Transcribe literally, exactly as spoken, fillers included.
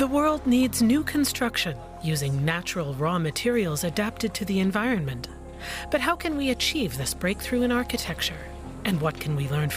The world needs new construction using natural raw materials adapted to the environment. But how can we achieve this breakthrough in architecture? And what can we learn